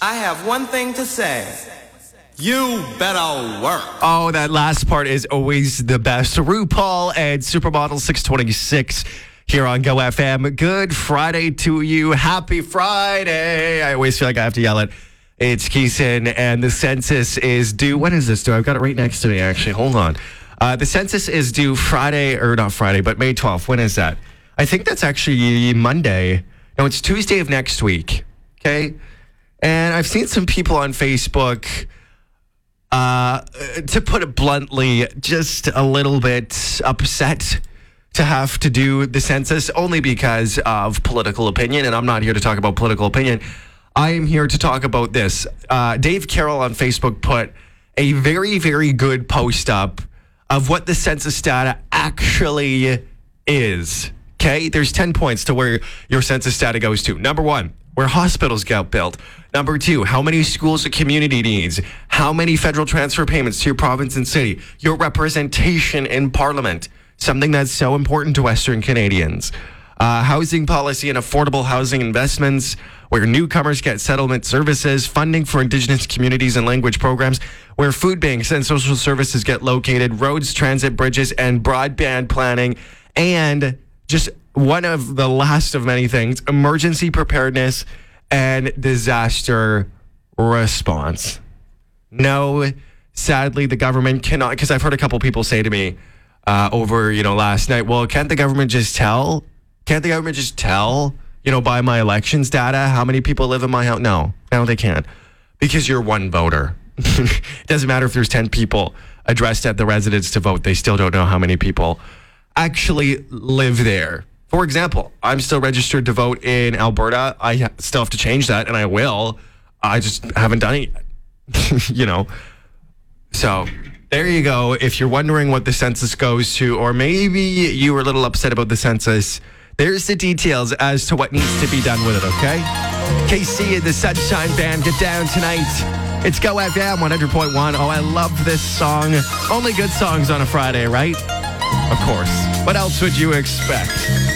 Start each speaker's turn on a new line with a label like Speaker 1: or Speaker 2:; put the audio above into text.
Speaker 1: I have one thing to say. You better work.
Speaker 2: Oh, that last part is always the best. RuPaul and Supermodel 626 here on Go FM. Good Friday to you. Happy Friday. I always feel like I have to yell it. It's Keeson, and the census is due. When is this due? I've got it right next to me, actually. Hold on. The census is due Friday, or not Friday, but May 12th. When is that? I think that's actually Monday. No, it's Tuesday of next week. Okay? And I've seen some people on Facebook, to put it bluntly, just a little bit upset to have to do the census only because of political opinion. And I'm not here to talk about political opinion. I am here to talk about this. Dave Carroll on Facebook put a very, very good post up of what the census data actually is. Okay? There's 10 points to where your census data goes to. Number one, where hospitals get built. Number two, how many schools a community needs. How many federal transfer payments to your province and city. Your representation in Parliament. Something that's so important to Western Canadians. Housing policy and affordable housing investments, where newcomers get settlement services, funding for Indigenous communities and language programs, where food banks and social services get located, roads, transit, bridges, and broadband planning, and just one of the last of many things, emergency preparedness and disaster response. No, sadly, the government cannot, because I've heard a couple people say to me over, last night, well, can't the government just tell? Can't the government just tell, by my elections data, how many people live in my house? No, they can't. Because you're one voter. It doesn't matter if there's 10 people addressed at the residence to vote. They still don't know how many people actually live there. For example, I'm still registered to vote in Alberta. I still have to change that, and I will. I just haven't done it yet. So there you go. If you're wondering what the census goes to, or maybe you were a little upset about the census, there's the details as to what needs to be done with it, okay? KC and the Sunshine Band get down tonight. It's Go FM 100.1. Oh, I love this song. Only good songs on a Friday, right? Of course. What else would you expect?